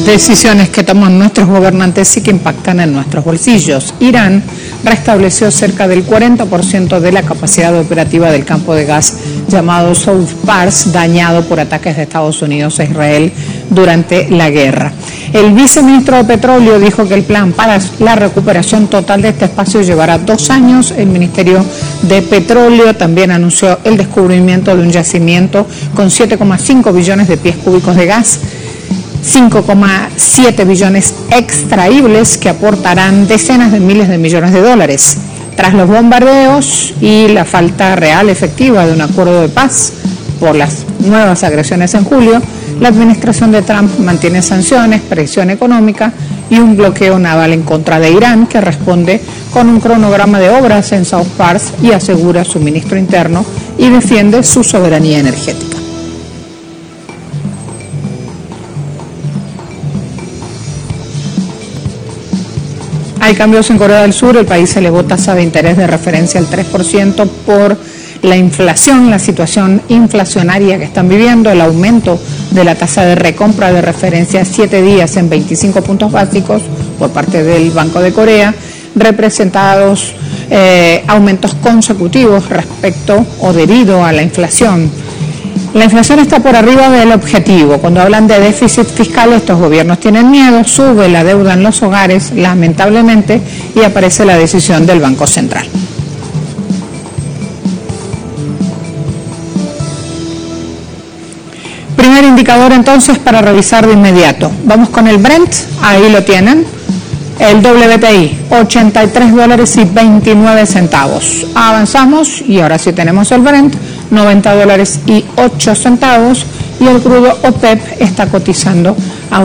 Decisiones que toman nuestros gobernantes y que impactan en nuestros bolsillos. Irán restableció cerca del 40% de la capacidad operativa del campo de gas llamado South Pars, dañado por ataques de Estados Unidos a Israel durante la guerra. El viceministro de Petróleo dijo que el plan para la recuperación total de este espacio llevará 2 años. El Ministerio de Petróleo también anunció el descubrimiento de un yacimiento con 7,5 billones de pies cúbicos de gas, 5,7 billones extraíbles que aportarán decenas de miles de millones de dólares. Tras los bombardeos y la falta real efectiva de un acuerdo de paz por las nuevas agresiones en julio, la administración de Trump mantiene sanciones, presión económica y un bloqueo naval en contra de Irán, que responde con un cronograma de obras en South Pars y asegura suministro interno y defiende su soberanía energética. Hay cambios en Corea del Sur. El país elevó tasa de interés de referencia al 3% por la inflación, la situación inflacionaria que están viviendo, el aumento de la tasa de recompra de referencia a 7 días en 25 puntos básicos por parte del Banco de Corea, representados aumentos consecutivos respecto o debido a la inflación. La inflación está por arriba del objetivo. Cuando hablan de déficit fiscal, estos gobiernos tienen miedo, sube la deuda en los hogares, lamentablemente, y aparece la decisión del Banco Central. Primer indicador entonces para revisar de inmediato. Vamos con el Brent, ahí lo tienen. El WTI, $82.29. Avanzamos y ahora sí tenemos el Brent, $90.08. Y el crudo OPEP está cotizando a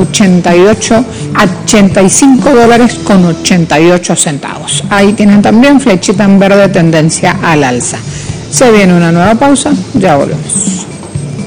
$85.88. Ahí tienen también flechita en verde, tendencia al alza. Se viene una nueva pausa, ya volvemos.